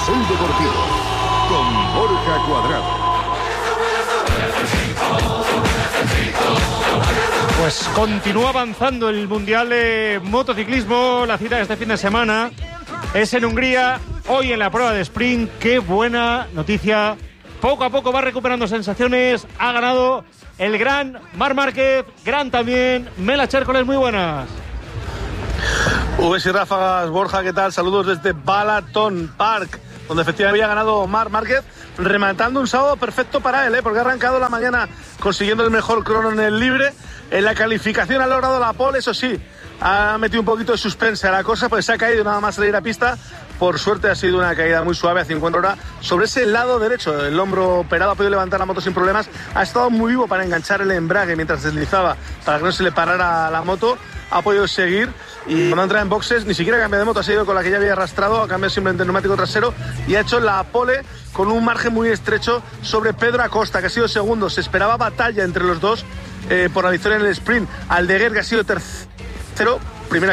Carrusel Deportivo con Borja Cuadrado. Pues continúa avanzando el Mundial de Motociclismo. La cita de este fin de semana es en Hungría, hoy en la prueba de sprint. Qué buena noticia. Poco a poco va recuperando sensaciones. Ha ganado el gran Marc Márquez, gran también Mela Chércoles. Muy buenas. Uves y ráfagas, Borja, ¿qué tal? Saludos desde Balaton Park, donde efectivamente había ganado Marc Márquez, rematando un sábado perfecto para él, porque ha arrancado la mañana consiguiendo el mejor crono en el libre. En la calificación ha logrado la pole, eso sí, ha metido un poquito de suspense a la cosa, pues se ha caído nada más salir a pista. Por suerte ha sido una caída muy suave a 50 horas sobre ese lado derecho. El hombro operado, ha podido levantar la moto sin problemas. Ha estado muy vivo para enganchar el embrague mientras deslizaba para que no se le parara la moto. Ha podido seguir y cuando entra en boxes ni siquiera cambia de moto, ha seguido con la que ya había arrastrado, ha cambiado simplemente el neumático trasero y ha hecho la pole con un margen muy estrecho sobre Pedro Acosta, que ha sido segundo. Se esperaba batalla entre los dos por la victoria en el sprint. Aldeguer, que ha sido tercero, primera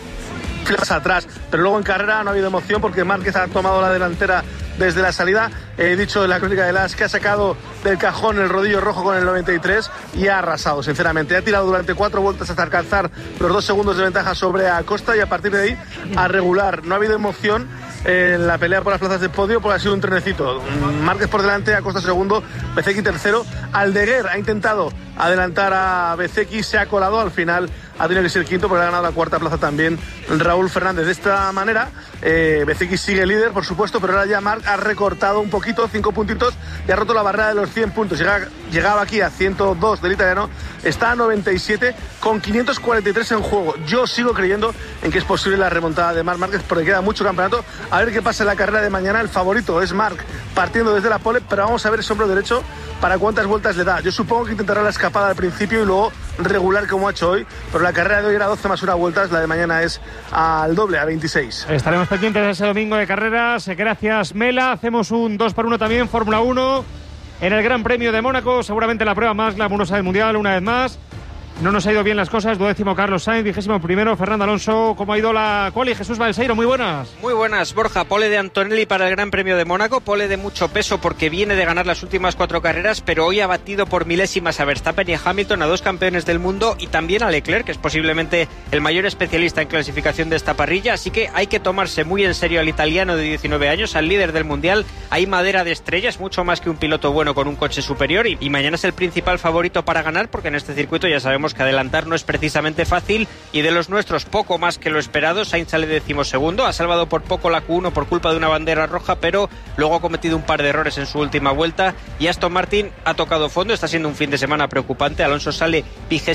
filas atrás, pero luego en carrera no ha habido emoción porque Márquez ha tomado la delantera desde la salida. He dicho en la crónica de Las que ha sacado del cajón el rodillo rojo con el 93 y ha arrasado, sinceramente. Ha tirado durante 4 vueltas hasta alcanzar los 2 segundos de ventaja sobre Acosta y a partir de ahí a regular. No ha habido emoción en la pelea por las plazas de podio porque ha sido un trenecito. Márquez por delante, Acosta segundo, Bezzecchi tercero. Aldeguer ha intentado adelantar a Bezzecchi, se ha colado, al final ha tenido que ser quinto porque ha ganado la cuarta plaza también Raúl Fernández. De esta manera Bezzecchi sigue líder, por supuesto, pero ahora ya Marc ha recortado un poquito, 5 puntitos, y ha roto la barrera de los 100 puntos. Llegaba aquí a 102 del italiano, está a 97 con 543 en juego. Yo sigo creyendo en que es posible la remontada de Marc Márquez porque queda mucho campeonato. A ver qué pasa en la carrera de mañana. El favorito es Marc partiendo desde la pole, pero vamos a ver ese hombro derecho para cuántas vueltas le da. Yo supongo que intentará la escapada al principio y luego regular como ha hecho hoy, pero la carrera de hoy era 12 más 1 vueltas, la de mañana es al doble, a 26. Estaremos pendientes de ese domingo de carreras. Gracias, Mela. Hacemos un 2x1 también, Fórmula 1 en el Gran Premio de Mónaco, seguramente la prueba más glamurosa del Mundial, una vez más. No nos ha ido bien las cosas. 12º Carlos Sainz, 21º Fernando Alonso. ¿Cómo ha ido la quali? Jesús Balseiro, muy buenas. Muy buenas, Borja. Pole de Antonelli para el Gran Premio de Mónaco. Pole de mucho peso porque viene de ganar las últimas 4 carreras, pero hoy ha batido por milésimas a Verstappen y a Hamilton, a 2 campeones del mundo, y también a Leclerc, que es posiblemente el mayor especialista en clasificación de esta parrilla. Así que hay que tomarse muy en serio al italiano de 19 años, al líder del Mundial. Hay madera de estrellas, mucho más que un piloto bueno con un coche superior, y mañana es el principal favorito para ganar, porque en este circuito ya sabemos que adelantar no es precisamente fácil, y de los nuestros poco más que lo esperado. Sainz sale 12º, ha salvado por poco la Q1 por culpa de una bandera roja, pero luego ha cometido un par de errores en su última vuelta, y Aston Martin ha tocado fondo. Está siendo un fin de semana preocupante. Alonso sale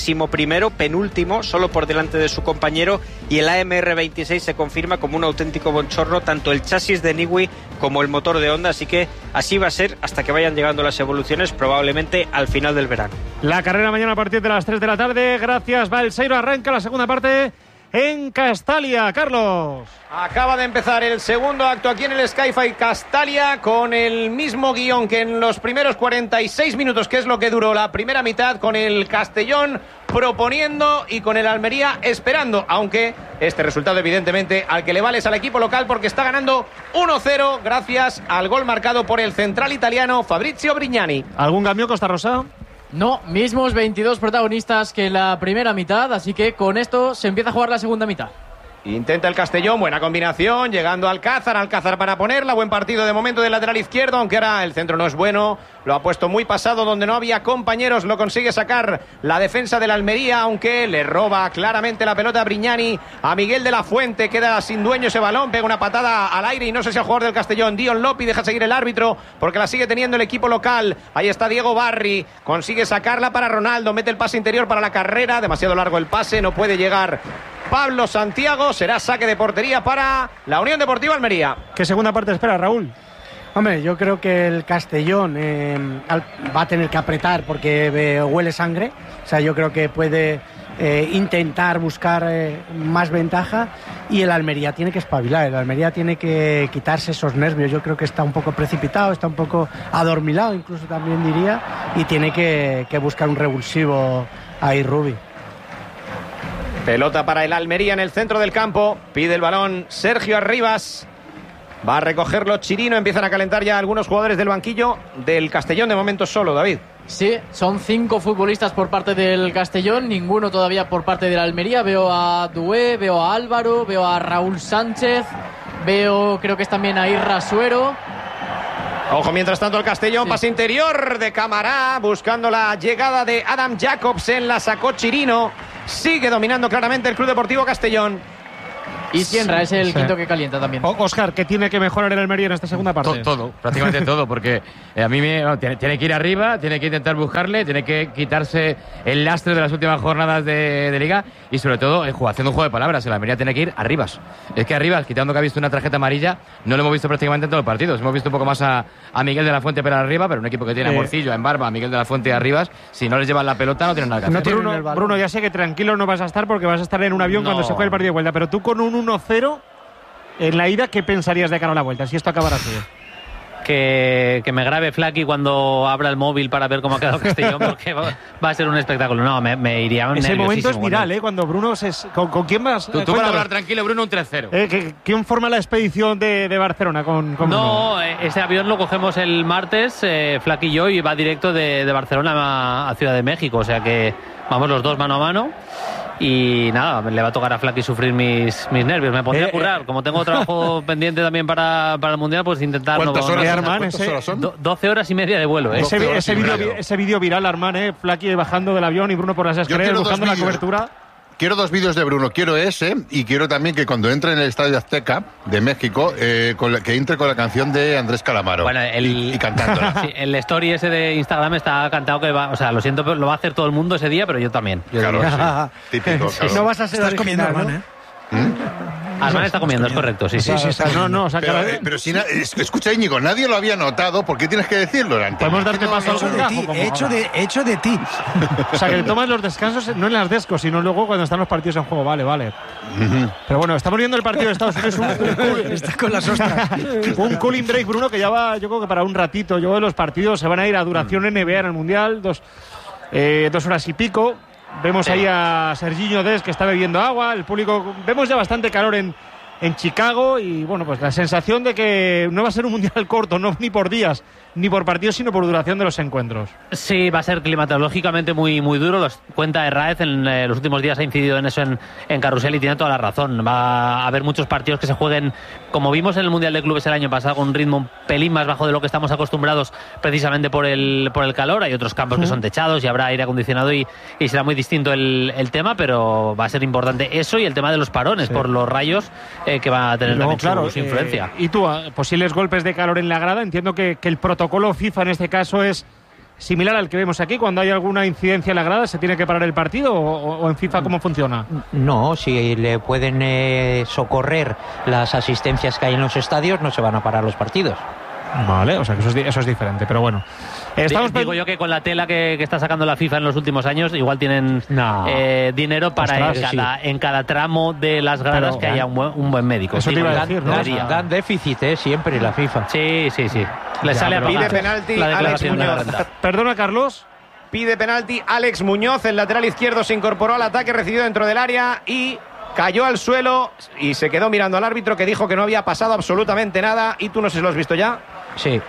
21º, penúltimo, solo por delante de su compañero, y el AMR26 se confirma como un auténtico bonchorno, tanto el chasis de Newey como el motor de Honda, así que así va a ser hasta que vayan llegando las evoluciones, probablemente al final del verano. La carrera mañana a partir de las 3 de la tarde. Gracias, Balseiro. Arranca la segunda parte en Castalia. Carlos. Acaba de empezar el segundo acto aquí en el Skyfy Castalia con el mismo guión que en los primeros 46 minutos, que es lo que duró la primera mitad, con el Castellón proponiendo y con el Almería esperando, aunque este resultado evidentemente al que le vale es al equipo local porque está ganando 1-0 gracias al gol marcado por el central italiano Fabrizio Brignani. ¿Algún cambio, Costa Rosa? No, mismos 22 protagonistas que en la primera mitad, así que con esto se empieza a jugar la segunda mitad. Intenta el Castellón, buena combinación, llegando Alcázar para ponerla, buen partido de momento del lateral izquierdo, aunque ahora el centro no es bueno, lo ha puesto muy pasado donde no había compañeros, lo consigue sacar la defensa de la Almería, aunque le roba claramente la pelota a Brignani, a Miguel de la Fuente, queda sin dueño ese balón, pega una patada al aire y no sé si al jugador del Castellón, Dion Lopi, deja seguir el árbitro porque la sigue teniendo el equipo local. Ahí está Diego Barri, consigue sacarla para Ronaldo, mete el pase interior para la carrera, demasiado largo el pase, no puede llegar Pablo Santiago, será saque de portería para la Unión Deportiva Almería. ¿Qué segunda parte espera, Raúl? Hombre, yo creo que el Castellón va a tener que apretar porque huele sangre. O sea, yo creo que puede intentar buscar más ventaja, y el Almería tiene que espabilar, el Almería tiene que quitarse esos nervios. Yo creo que está un poco precipitado, está un poco adormilado incluso también diría, y tiene que buscar un revulsivo ahí Rubi. Pelota para el Almería en el centro del campo, pide el balón Sergio Arribas. Va a recogerlo Chirino. Empiezan a calentar ya algunos jugadores del banquillo del Castellón. De momento solo, David. Sí, son 5 futbolistas por parte del Castellón, ninguno todavía por parte de la Almería. Veo a Dué, veo a Álvaro, veo a Raúl Sánchez, creo que es también a Irra Suero. Ojo, mientras tanto el Castellón, sí. Pase interior de Camará, buscando la llegada de Adam Jacobsen, la sacó Chirino. Sigue dominando claramente el Club Deportivo Castellón. Y Cienra es el quinto que calienta también. Óscar, ¿qué tiene que mejorar el Almería en esta segunda parte? Todo, prácticamente todo, porque a mí tiene que ir arriba, tiene que intentar buscarle, tiene que quitarse el lastre de las últimas jornadas de Liga y sobre todo haciendo un juego de palabras. El Almería tiene que ir arribas. Es que arribas, quitando que ha visto una tarjeta amarilla, no lo hemos visto prácticamente en todos los partidos. Hemos visto un poco más a Miguel de la Fuente pero arriba, pero un equipo que tiene a Morcillo, a Embarba, a Miguel de la Fuente arribas, si no les llevan la pelota no tienen nada que hacer. Bruno, ya sé que tranquilo no vas a estar porque vas a estar en un avión cuando se juegue el partido de vuelta, pero tú con un 1-0 en la ida, ¿qué pensarías de cara a la vuelta? Si esto acabara así. Que me grabe Flaky cuando abra el móvil para ver cómo ha quedado Castellón, porque va a ser un espectáculo. No, me iría nerviosísimo. Ese momento es viral, cuando Bruno ¿Con quién vas? Tú vas a hablar tranquilo, Bruno, un 3-0. ¿Quién forma la expedición de Barcelona con No, Bruno? Ese avión lo cogemos el martes, Flaky y yo, y va directo de Barcelona a Ciudad de México. O sea que vamos los dos mano a mano. Y nada, le va a tocar a Flaky sufrir mis nervios. Me pondré a currar. Como tengo trabajo pendiente también para el Mundial, pues intentar... ¿Cuántas horas son? 12 horas y media de vuelo. Ese vídeo viral, Armán, Flaky bajando del avión y Bruno por las escaleras buscando la cobertura. Quiero 2 vídeos de Bruno. Quiero ese y quiero también que cuando entre en el Estadio Azteca de México, que entre con la canción de Andrés Calamaro. Bueno, y cantándola. Sí, el story ese de Instagram está cantado que va... O sea, lo siento, pero lo va a hacer todo el mundo ese día, pero yo también. Claro, sí. Típico, claro. No vas a ser comiendo, Armán, Armán está comiendo, es correcto, sí. Pero si escucha, Íñigo, nadie lo había notado, ¿por qué tienes que decirlo? Podemos darte paso hecho de ti, hecho de ti. O sea, que tomas los descansos no en las descos, sino luego cuando están los partidos en juego, vale. Pero bueno, estamos viendo el partido de Estados Unidos. Está con las ostras. Un cooling break, Bruno, que ya va, yo creo que para un ratito. Yo creo que los partidos se van a ir a duración NBA en el Mundial, 2 horas y pico. Vemos ahí a Serginho Dest que está bebiendo agua, el público, vemos ya bastante calor en Chicago y bueno, pues la sensación de que no va a ser un mundial corto, no ni por días ni por partidos, sino por duración de los encuentros. Sí, va a ser climatológicamente muy, muy duro. Cuenta Herráez en los últimos días ha incidido en eso en Carrusel y tiene toda la razón. Va a haber muchos partidos que se jueguen, como vimos en el Mundial de Clubes el año pasado, con un ritmo un pelín más bajo de lo que estamos acostumbrados precisamente por el calor. Hay otros campos que son techados y habrá aire acondicionado y será muy distinto el tema, pero va a ser importante eso y el tema de los parones por los rayos que va a tener luego, también su influencia. Y tú, posibles golpes de calor en la grada, entiendo que el protocolo FIFA en este caso es similar al que vemos aquí. Cuando hay alguna incidencia en la grada, ¿se tiene que parar el partido o en FIFA cómo funciona? No, si le pueden socorrer las asistencias que hay en los estadios, no se van a parar los partidos. Vale, o sea que eso es diferente, pero bueno. Digo yo que con la tela que está sacando la FIFA en los últimos años, igual tienen dinero para en cada tramo de las gradas que haya un buen médico. Eso te iba a decir, ¿no? Dan déficit, siempre la FIFA. Sí. Le sale a pide penalti Alex Muñoz. Perdona, Carlos. Pide penalti Alex Muñoz, el lateral izquierdo se incorporó al ataque, recibido dentro del área y cayó al suelo y se quedó mirando al árbitro, que dijo que no había pasado absolutamente nada. ¿Y tú no sé si lo has visto ya? Sí.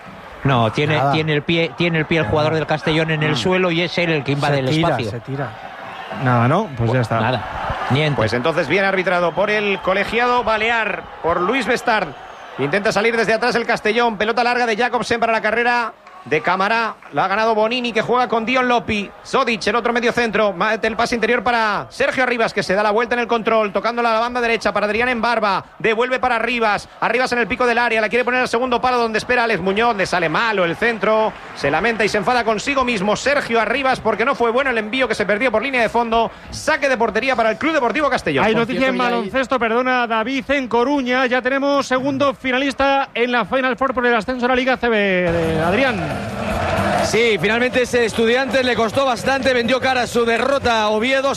No, tiene el pie el jugador del Castellón en el suelo y es él el que invade el espacio. Se tira. Nada, ¿no? Pues ya está. Nada. Niente. Pues entonces bien arbitrado por el colegiado balear, por Luis Bestard. Intenta salir desde atrás el Castellón. Pelota larga de Jacobsen para la carrera de Camará. La ha ganado Bonini, que juega con Dion Lopi. Zodic, el otro medio centro. El pase interior para Sergio Arribas, que se da la vuelta en el control, tocándola a la banda derecha para Adrián Embarba. Devuelve para Arribas. Arribas en el pico del área. La quiere poner al segundo palo donde espera Alex Muñoz. Le sale malo el centro. Se lamenta y se enfada consigo mismo Sergio Arribas porque no fue bueno el envío, que se perdió por línea de fondo. Saque de portería para el Club Deportivo Castellón. Hay noticia en baloncesto, perdona, David, en Coruña. Ya tenemos segundo finalista en la Final Four por el ascenso a la Liga CB. Adrián. Sí, finalmente ese Estudiantes le costó bastante, vendió cara a su derrota a Oviedo,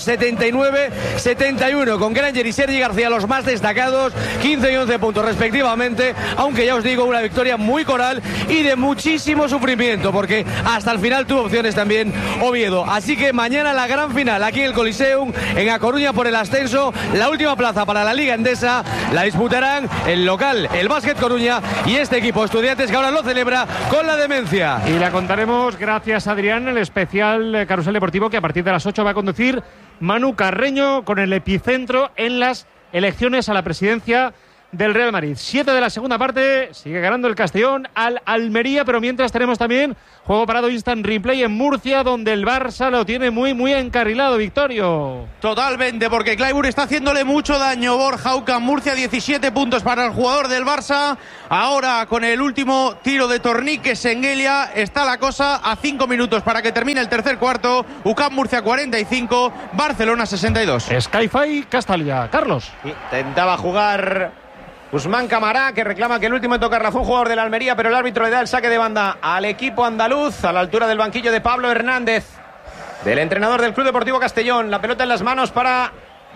79-71, con Granger y Sergi García los más destacados, 15 y 11 puntos respectivamente, aunque ya os digo, una victoria muy coral y de muchísimo sufrimiento, porque hasta el final tuvo opciones también Oviedo. Así que mañana la gran final aquí en el Coliseum, en A Coruña por el ascenso, la última plaza para la Liga Endesa, la disputarán el local, el Básquet Coruña, y este equipo Estudiantes que ahora lo celebra con la demencia. Y la contaremos gracias a Adrián, el especial Carrusel Deportivo que a partir de las 8 va a conducir Manu Carreño con el epicentro en las elecciones a la presidencia del Real Madrid. 7 de la segunda parte, sigue ganando el Castellón al Almería, pero mientras tenemos también juego parado instant replay en Murcia, donde el Barça lo tiene muy encarrilado, Victorio. Totalmente, porque Clyburn está haciéndole mucho daño. Borja UCAM Murcia, 17 puntos para el jugador del Barça. Ahora con el último tiro de Tornique Sengelia está la cosa a 5 minutos para que termine el tercer cuarto. UCAM Murcia 45, Barcelona 62. Skyfi Castalia. Carlos. Intentaba jugar Usman Camará, que reclama que el último en tocarla fue un jugador de la Almería, pero el árbitro le da el saque de banda al equipo andaluz, a la altura del banquillo de Pablo Hernández, del entrenador del Club Deportivo Castellón. La pelota en las manos para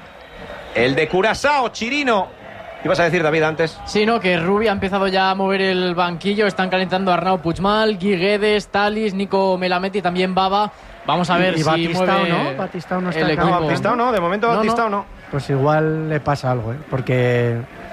el de Curazao, Chirino. ¿Qué ibas a decir, David, antes? Sí, no, que Rubi ha empezado ya a mover el banquillo. Están calentando a Arnau Puigmal, Guiguedes, Talis, Nico Melamed y también Baba. Vamos a ver si Batistao, mueve ¿no? Batistao no está el acá. equipo. Batistao no, de momento Batistao no. Pues igual le pasa algo, porque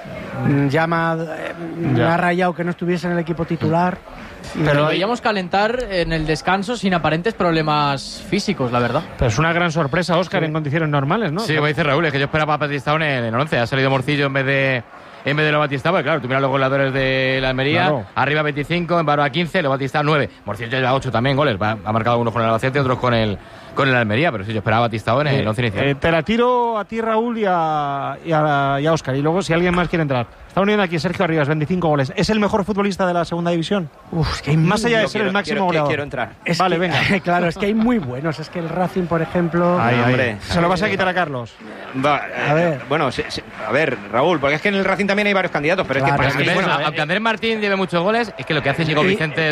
ya me ha rayado que no estuviese en el equipo titular. Pero lo veíamos calentar en el descanso sin aparentes problemas físicos, la verdad. Pero es una gran sorpresa, Óscar, en condiciones normales, ¿no? Sí, como dice Raúl, es que yo esperaba a Batistao en el 11. Ha salido Morcillo en vez de lo Batistao, porque claro, tú miras los goleadores de la Almería, claro. Arriba 25, en Barba 15, lo Batistao 9. Morcillo lleva 8 también goles, ha marcado unos con el Albacete, otros con el Almería, pero sí, yo esperaba a Batistao en el 11 inicial. Te la tiro a ti, Raúl, y a Óscar, y luego si alguien más quiere entrar. Está uniendo aquí Sergio Arribas, 25 goles. ¿Es el mejor futbolista de la segunda división? Uf, es que hay más allá de ser el máximo goleador. Quiero entrar. Vale, venga. Claro, es que hay muy buenos. Es que el Racing, por ejemplo... Ay, hombre. ¿Se lo vas a quitar a Carlos? A ver. Bueno, a ver, Raúl, porque es que en el Racing también hay varios candidatos, pero claro, es que... aunque Andrés Martín lleve muchos goles, es que lo que hace Íñigo Vicente...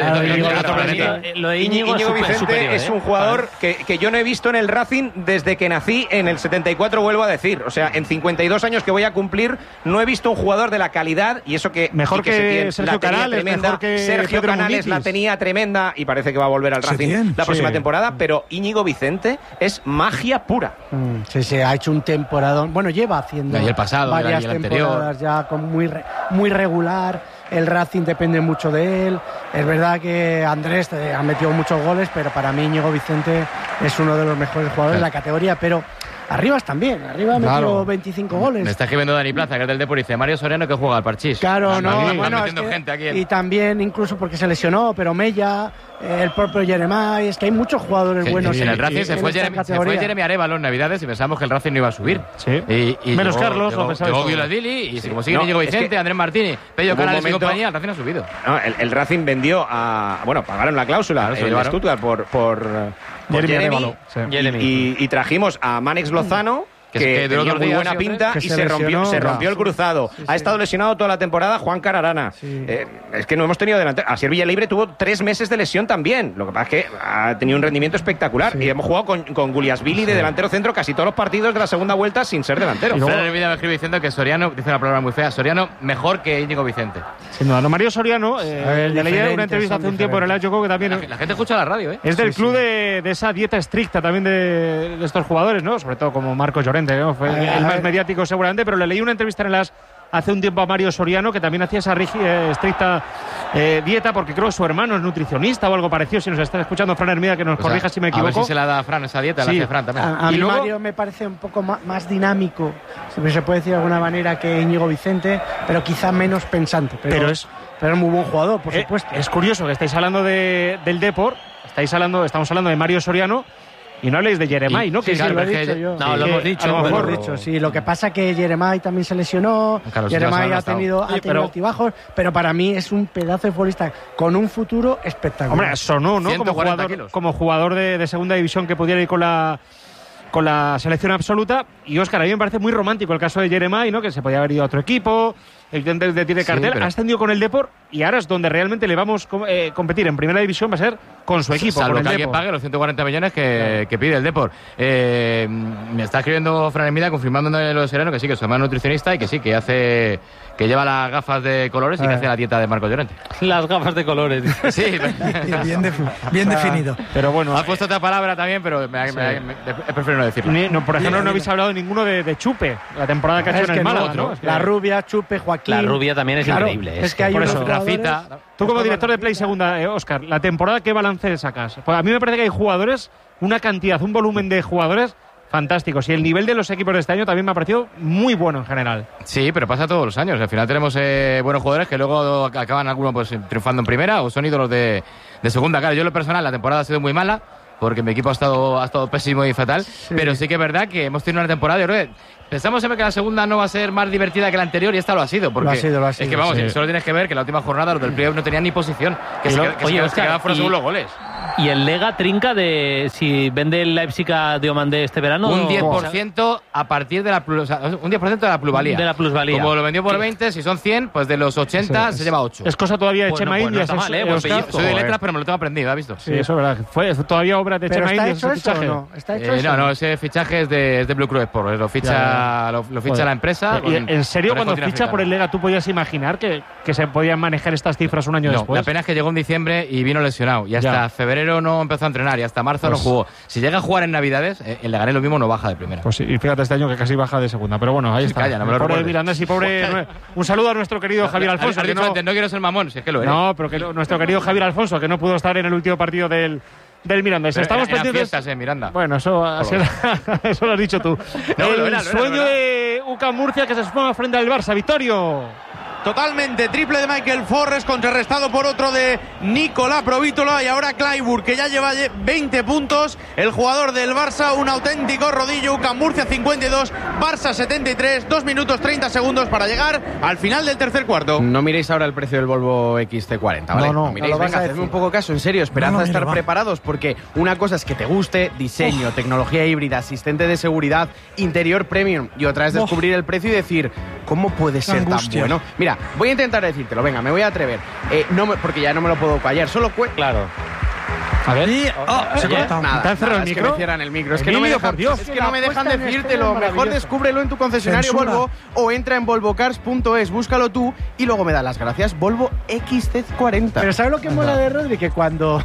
Lo de Íñigo Vicente es un jugador que yo no he visto en el Racing desde que nací en el 74, vuelvo a decir. O sea, en 52 años que voy a cumplir, no he visto un jugador de la calidad, y eso que mejor que Sergio Canales, mejor que Sergio Canales la tenía tremenda, y parece que va a volver al Racing la próxima temporada, pero Íñigo Vicente es magia pura. Sí, ha hecho un temporadón. Bueno, lleva haciendo el pasado, varias el temporadas ya con muy regular. El Racing depende mucho de él. Es verdad que Andrés ha metido muchos goles, pero para mí Íñigo Vicente es uno de los mejores jugadores de la categoría, pero Arribas también, Arribas metió 25 goles. Me está escribiendo Dani Plaza, que es del Depor, dice Mario Soriano que juega al Parchís. Claro, bueno, gente aquí y también incluso porque se lesionó, pero Mella, el propio Jeremai, es que hay muchos jugadores buenos. En el Racing se fue Jeremy Arevalo en Navidades y pensamos que el Racing no iba a subir. Sí. Y menos Carlos, lo pensaba. Llegó Viladili y como sigue Íñigo Vicente, Andrés Martini, Pello Canales y compañía, el Racing ha subido. No, el Racing vendió pagaron la cláusula en Stuttgart por Jeremy. Y trajimos a Manex Lozano, que tenía muy buena pinta y se rompió el cruzado. Ha estado lesionado toda la temporada Juan Cararana. Es que no hemos tenido delantero. Asier Villalibre tuvo 3 meses de lesión también. Lo que pasa es que ha tenido un rendimiento espectacular. Y hemos jugado con Guliasvili de delantero centro casi todos los partidos de la segunda vuelta sin ser delantero. Y luego en el vídeo me escribe diciendo que Soriano, dice una palabra muy fea, Soriano mejor que Íñigo Vicente. Sin duda, Mario Soriano, le leí una entrevista hace un tiempo en el Yo creo que también... La gente escucha la radio, ¿eh? Es del club de esa dieta estricta también de estos jugadores, ¿no? Sobre todo como Marcos Llorente, ¿no? Fue el más mediático seguramente, pero le leí una entrevista en el hace un tiempo a Mario Soriano, que también hacía esa estricta dieta, porque creo que su hermano es nutricionista o algo parecido. Si nos está escuchando Fran Hermida, que nos corrija si me equivoco. A ver si se la da a Fran esa dieta, la hace Fran también. A mí luego... Mario me parece un poco más dinámico, si se puede decir de alguna manera, que Íñigo Vicente, pero quizá menos pensante. Pero es muy buen jugador, por supuesto. Es curioso que estáis hablando del Depor, estamos hablando de Mario Soriano, y no habléis de Jeremai, ¿no? Sí, lo he dicho yo. No, lo hemos dicho. Lo hemos dicho, sí. Lo que pasa es que Jeremai también se lesionó. Jeremai ha tenido altibajos, pero para mí es un pedazo de futbolista con un futuro espectacular. Hombre, sonó, ¿no? Como jugador de segunda división que pudiera ir con la selección absoluta. Y Óscar, a mí me parece muy romántico el caso de Jeremai, ¿no? Que se podía haber ido a otro equipo, evidentemente tiene cartel, pero... ha ascendido con el Depor y ahora es donde realmente le vamos a competir en primera división, va a ser con su equipo. Salvo con el que alguien Depor. pague los 140 millones que pide el Depor. Me está escribiendo Fran Hermida confirmándome lo de Sereno que sí, que su hermano nutricionista y que sí, que lleva las gafas de colores y que hace la dieta de Marco Llorente. Las gafas de colores. Sí, bien definido. Pero bueno, ha puesto otra palabra también, pero prefiero no decirlo. Por ejemplo, no habéis hablado ninguno de Chupe, la temporada que ha hecho en el Málaga, ¿no? La Rubia, Chupe, Joaquín. La Rubia también es increíble. Es que hay unos Rafita. Tú como director de Play Segunda, Óscar, la temporada, ¿qué balance le sacas? Pues a mí me parece que hay jugadores, una cantidad, un volumen de jugadores fantásticos. Y el nivel de los equipos de este año también me ha parecido muy bueno en general. Sí, pero pasa todos los años. Al final tenemos buenos jugadores que luego acaban algunos pues, triunfando en primera o son ídolos de segunda. Claro, yo en lo personal la temporada ha sido muy mala porque mi equipo ha estado pésimo y fatal. Sí. Pero sí que es verdad que hemos tenido una temporada, yo creo que pensamos siempre que la segunda no va a ser más divertida que la anterior y esta lo ha sido. Porque lo ha sido, es que vamos, solo tienes que ver que la última jornada los del playoff no tenían ni posición. Que se quedaban fuera según los goles. ¿Y el Lega trinca de si vende el Leipzig a Diomandé este verano? Un 10% a partir de la un 10% de la plusvalía. De la plusvalía. Como lo vendió por 20, si son 100, pues de los 80 se lleva 8. Es cosa todavía de Chema Indias. No soy de letras, pero me lo tengo aprendido, ¿has visto? Sí, eso es verdad. Fue todavía obra de Chema Indias ese fichaje. ¿No? ¿Está hecho eso? No, ese fichaje es de Blue Cruz Sport. Lo ficha la empresa. ¿En serio cuando ficha por el Lega tú podías imaginar que se podían manejar estas cifras un año después? La pena es que llegó en diciembre y vino lesionado. Y hasta febrero no empezó a entrenar y hasta marzo no jugó. Si llega a jugar en Navidades, el Leganés lo mismo no baja de primera. Pues sí, y fíjate este año que casi baja de segunda. Pero bueno, ahí está. Calla, no me lo pobre recuerdes. Mirandés y pobre... Un saludo a nuestro querido Javier Alfonso. No quiero ser mamón, si es que lo eres. No, pero que nuestro querido Javier Alfonso, que no pudo estar en el último partido del Mirandés. Estamos pendientes. Fiestas, Miranda. Bueno, eso lo has dicho tú. El sueño de UCAM Murcia que se suma frente al Barça. Vittorio. Totalmente, triple de Michael Forrest, contrarrestado por otro de Nicolás Provítola y ahora Clyburn, que ya lleva 20 puntos. El jugador del Barça, un auténtico rodillo. UCAM Murcia 52, Barça 73, 2 minutos 30 segundos para llegar al final del tercer cuarto. No miréis ahora el precio del Volvo XC40, ¿vale? No miréis, venga, hacedme un poco caso, en serio, esperad a estar preparados, porque una cosa es que te guste, diseño, tecnología híbrida, asistente de seguridad, interior premium, y otra es descubrir el precio y decir, ¿cómo puede ser tan bueno? Mira, voy a intentar decírtelo, venga, me voy a atrever. Porque ya no me lo puedo callar, solo Claro. A ver. Se corta. ¿Está encerrado el micro? micro? Es que me cierran el micro. Es que no me dejan decírtelo. Mejor descúbrelo en tu concesionario Volvo o entra en volvocars.es, búscalo tú y luego me das las gracias. Volvo XC40. Pero ¿sabes lo que mola de Rodri? Que cuando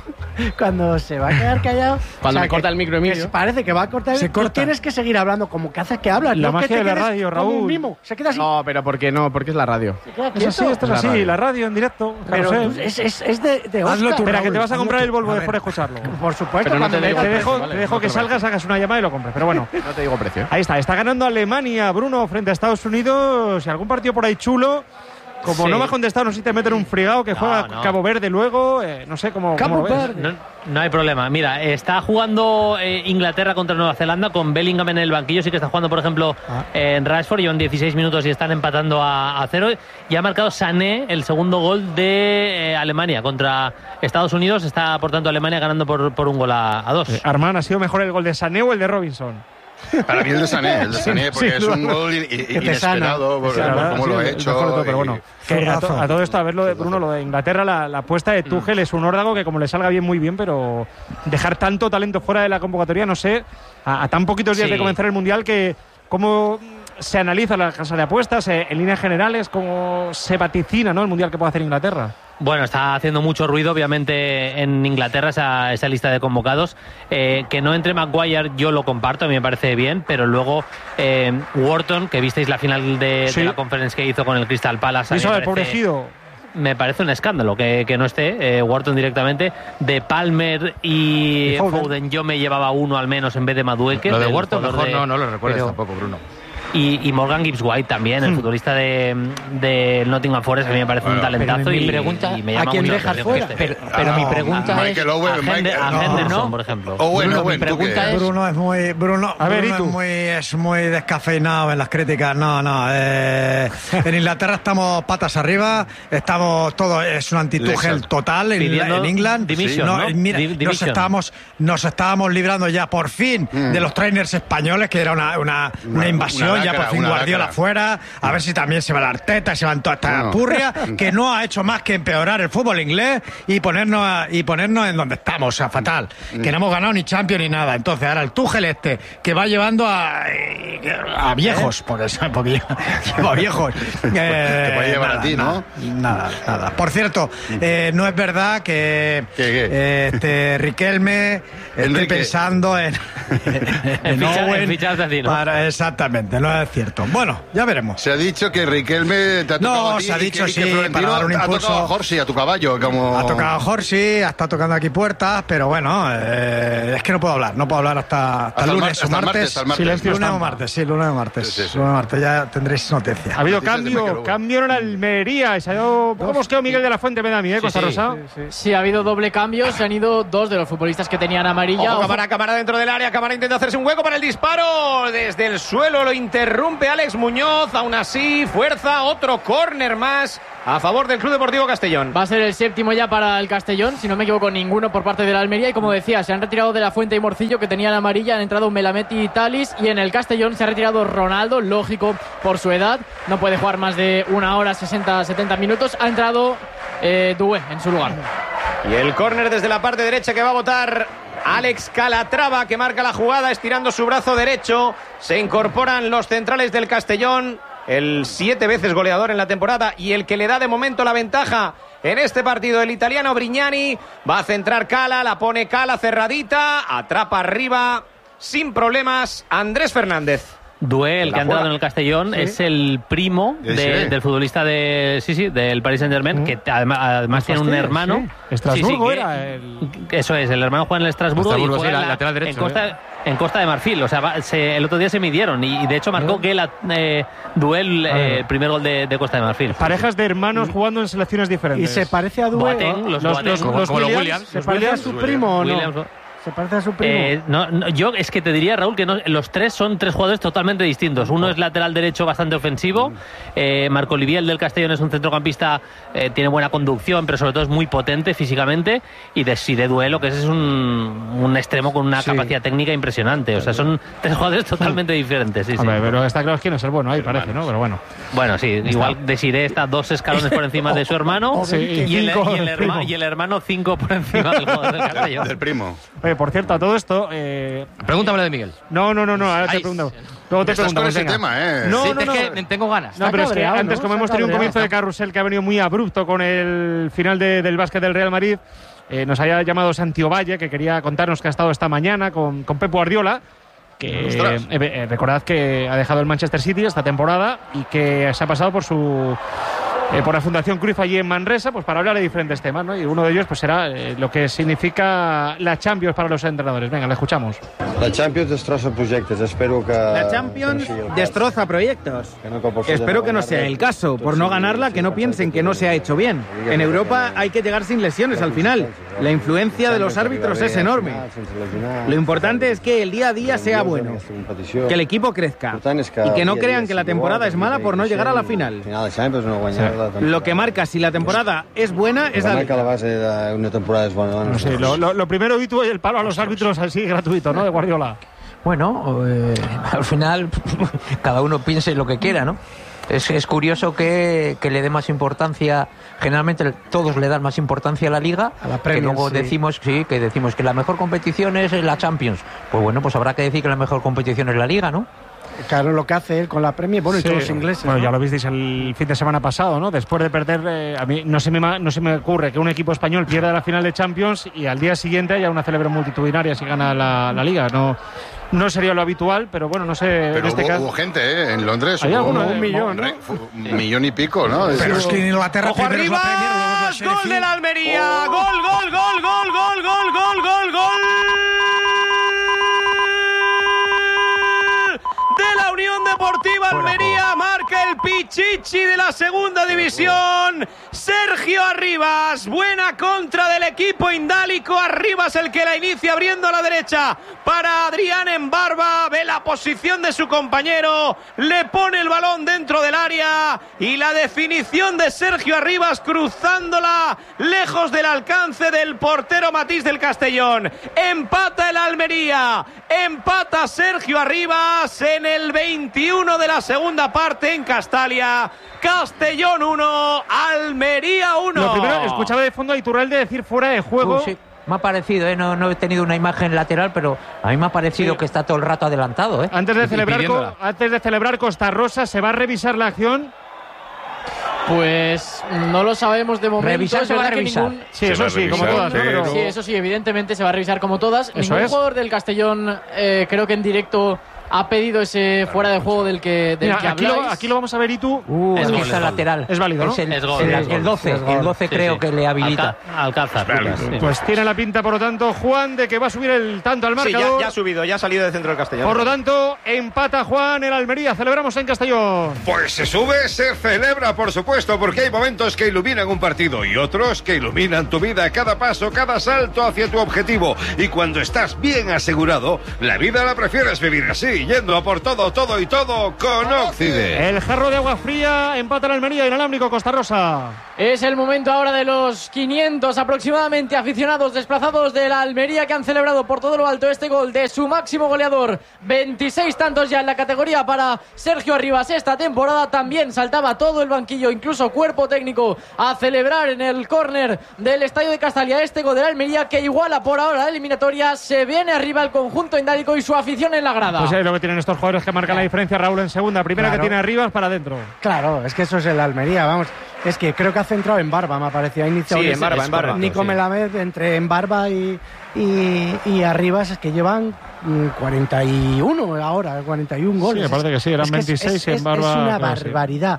se va a quedar callado... Cuando me corta el micro, Emilio. Parece que va a cortar el micro. Tú tienes que seguir hablando como que haces que hablas. La magia de la radio, Raúl. Como un mimo. Se queda así. No, pero ¿por qué no? Porque es la radio. Esto es así, la radio en directo. Pero es de Oscar. Espera, que te vas a comprar el Volvo después de escucharlo. Por supuesto. Pero no te dejo que salgas, hagas una llamada y lo compres. Pero bueno. No te digo precio. Ahí está ganando Alemania, Bruno, frente a Estados Unidos. Y algún partido por ahí chulo. Como no me has contestado, no sé si te meten un frigado que juega Cabo Verde luego. No sé cómo lo ves. No hay problema. Mira, está jugando Inglaterra contra Nueva Zelanda con Bellingham en el banquillo. Sí que está jugando, por ejemplo, en Rashford. Llevan 16 minutos y están empatando a 0. Y ha marcado Sané el segundo gol de Alemania contra Estados Unidos. Está, por tanto, Alemania ganando por un gol a 2. Armán, ¿ha sido mejor el gol de Sané o el de Robinson? Para mí el de Sané, porque es un gol inesperado por cómo lo he hecho. Pero bueno, a todo esto, a ver lo de Bruno, lo de Inglaterra, la apuesta de Tuchel es un órdago que como le salga bien, muy bien, pero dejar tanto talento fuera de la convocatoria, no sé, a tan poquitos días de comenzar el Mundial, que cómo se analiza la casa de apuestas, en líneas generales, cómo se vaticina, ¿no?, el Mundial que puede hacer Inglaterra. Bueno, está haciendo mucho ruido, obviamente, en Inglaterra esa lista de convocados. Que no entre Maguire, yo lo comparto, a mí me parece bien, pero luego Wharton, que visteis la final de la conference que hizo con el Crystal Palace. Eso del pobregido. Me parece un escándalo que no esté Wharton directamente. De Palmer y Foden yo me llevaba uno al menos en vez de Madueke. Lo de Wharton mejor no lo recuerdes tampoco, Bruno. Y Morgan Gibbs-White también, el futbolista de Nottingham Forest, a mí me parece un talentazo. Mi pregunta, y me llama ¿a quién mucho dejas fuera? Pero mi pregunta es a Henderson, por ejemplo. Mi pregunta es... Bruno es muy descafeinado en las críticas. En Inglaterra estamos patas arriba, estamos todo, es un anti-Tuchel total en England. Nos estábamos librando ya por fin de los trainers españoles, que era una invasión. ya por fin Guardiola fuera, a ver si también se va la Arteta, se van toda esta purria, que no ha hecho más que empeorar el fútbol inglés y ponernos en donde estamos, o sea, fatal. Que no hemos ganado ni Champions ni nada. Entonces, ahora el Tuchel que va llevando a viejos, porque lleva viejos. Te puede llevar a ti, ¿no? Nada. Por cierto, no es verdad que Riquelme esté pensando en ficharte a ti, ¿no? Exactamente, no es cierto. Bueno, ya veremos. Se ha dicho que Riquelme te ha tocado a ti, se ha dicho que sí, Florentino para dar un impulso. Ha tocado a Jorsi, a tu caballo. Ha tocado a Jorsi, está tocando aquí puertas, pero bueno, es que no puedo hablar hasta lunes o martes. Silencio. Lunes o martes, sí, lunes o martes. Sí. Lunes o martes, ya tendréis noticias. Ha habido cambio en Almería. ¿Cómo os quedó Miguel de la Fuente, me da a mí, Costa Rosa? Sí, ha habido doble cambio. Se han ido dos de los futbolistas que tenían amarilla. Ojo, Cámara dentro del área. Cámara intenta hacerse un hueco para el disparo. Desde el suelo lo interrumpe Alex Muñoz. Aún así, fuerza. Otro córner más a favor del Club Deportivo Castellón. Va a ser el séptimo ya para el Castellón, si no me equivoco, ninguno por parte de la Almería. Y como decía, se han retirado de la Fuente y Morcillo, que tenían amarilla. Han entrado Melamed y Talis. Y en el Castellón se ha retirado Ronaldo, lógico por su edad. No puede jugar más de 1 hora, 60-70 minutos. Ha entrado Doué en su lugar. Y el córner desde la parte derecha que va a botar Alex Calatrava, que marca la jugada estirando su brazo derecho. Se incorporan los centrales del Castellón, el 7 veces goleador en la temporada y el que le da de momento la ventaja en este partido, el italiano Brignani. Va a centrar Cala, la pone Cala cerradita, atrapa arriba sin problemas Andrés Fernández. Doué, el que ha entrado en el Castellón, es el primo del futbolista del Paris Saint-Germain, que además tiene un hermano. Estrasburgo Eso es, el hermano juega en el Estrasburgo y juega lateral derecho, en Costa de Marfil. O sea, el otro día se midieron y de hecho marcó Doué el primer gol de Costa de Marfil. Parejas de hermanos jugando en selecciones diferentes. ¿Y se parece a Doué? Los Williams. ¿Se parece a su primo o no? ¿Se parece a su primo? Yo es que te diría, Raúl, que los tres son tres jugadores totalmente distintos. Uno es lateral derecho bastante ofensivo. Marco Olivier, el del Castellón, es un centrocampista, tiene buena conducción, pero sobre todo es muy potente físicamente. Y de duelo, que es un extremo con una capacidad técnica impresionante. O sea, son tres jugadores totalmente diferentes. Hombre, pero está claro que no es el bueno ahí, parece, ¿no? Pero bueno. Bueno, sí, igual Desiré está 2 escalones por encima de su hermano. Y el hermano 5 por encima del jugador del Castellón. Del primo. Oye, por cierto, a todo esto... Pregúntame de Miguel. No, ahora te pregunto. Luego te pregunto. Ese tema, No, es que tengo ganas. No, pero es que antes, como hemos tenido un comienzo de carrusel que ha venido muy abrupto con el final del básquet del Real Madrid, nos haya llamado Santi Ovalle, que quería contarnos que ha estado esta mañana con Pep Guardiola, que recordad que ha dejado el Manchester City esta temporada y que se ha pasado por la Fundación Cruyff allí en Manresa, pues para hablar de diferentes temas, ¿no? Y uno de ellos pues será lo que significa la Champions para los entrenadores. Venga, le escuchamos. La Champions destroza proyectos, espero que... La Champions destroza proyectos. Espero que no sea el caso. Por no ganarla, que no piensen que no se ha hecho bien. En Europa hay que llegar sin lesiones al final. La influencia de los árbitros es enorme. Lo importante es que el día a día sea bueno, que el equipo crezca y que no crean que la temporada es mala por no llegar a la final. Lo que marca si la temporada es buena es la base de una temporada es buena. No sé, lo primero, Vitu, el palo a los árbitros así gratuito, ¿no? De Guardiola. Bueno, al final cada uno piense lo que quiera, ¿no? Es curioso que le dé más importancia, generalmente todos le dan más importancia a la Liga, a la Premier, que luego decimos que la mejor competición es la Champions. Pues bueno, pues habrá que decir que la mejor competición es la Liga, ¿no? Claro, lo que hace él con la Premier, y todos los ingleses. Bueno, ¿no? ya lo visteis el fin de semana pasado, ¿no? Después de perder, a mí no se me ocurre que un equipo español pierda la final de Champions y al día siguiente haya una celebración multitudinaria si gana la Liga. No sería lo habitual, pero bueno, no sé. Pero en este caso hubo gente, en Londres. Hay alguno, un millón, ¿no? Un millón y pico, ¿no? Pero es que en Inglaterra ¡ojo arriba! ¡Gol de la Almería! ¡Gol! De la Unión Deportiva Almería, marca el Pichichi de la segunda división. Sergio Arribas, buena contra del equipo indálico. Arribas el que la inicia abriendo a la derecha para Adrián Embarba. Ve la posición de su compañero, le pone el balón dentro del área y la definición de Sergio Arribas cruzándola lejos del alcance del portero Matís del Castellón. Empata el Almería, empata Sergio Arribas en el 21 de la segunda parte en Castalia. Castellón 1, Almería 1. Lo primero, escuchaba de fondo a Iturralde decir fuera de juego. Sí. Me ha parecido, no he tenido una imagen lateral, pero a mí me ha parecido que está todo el rato adelantado. Antes de celebrar Costa Rosa, ¿se va a revisar la acción? Pues no lo sabemos de momento. ¿Revisar se va a revisar? Sí, eso sí, como todas. Sí, eso sí, evidentemente se va a revisar como todas. Ningún jugador del Castellón, creo que en directo, ha pedido ese fuera de juego del que habláis. Aquí lo vamos a ver, y tú. Es lateral. Es válido, ¿no? El 12 creo que le habilita. Alcázar. Pues tiene la pinta, por lo tanto, Juan, de que va a subir el tanto al marcador. Sí, ya ha subido, ya ha salido del centro del Castellón. Por lo tanto, empata Juan el Almería. Celebramos en Castellón. Pues se sube, se celebra, por supuesto, porque hay momentos que iluminan un partido y otros que iluminan tu vida, cada paso, cada salto hacia tu objetivo. Y cuando estás bien asegurado, la vida la prefieres vivir así, yendo a por todo y todo con Óccide. El jarro de agua fría, empata el Almería, inalámbrico Costa Rosa. Es el momento ahora de los 500 aproximadamente aficionados desplazados de la Almería, que han celebrado por todo lo alto este gol de su máximo goleador. 26 tantos ya en la categoría para Sergio Arribas esta temporada. También saltaba todo el banquillo, incluso cuerpo técnico, a celebrar en el córner del estadio de Castalia este gol de la Almería, que iguala por ahora la eliminatoria. Se viene arriba el conjunto indálico y su afición en la grada. Pues es lo que tienen estos jugadores que marcan la diferencia, Raúl, en segunda. Primera que tiene Arribas para adentro. Claro, es que eso es el Almería, vamos. Es que creo que ha centrado en Barba, me ha parecido. Ha iniciado en Barba. Nico Melamed entre en Barba y Arribas, es que llevan 41 ahora, 41 goles. Sí, me parece que sí, eran 26 en Barba. Es una barbaridad.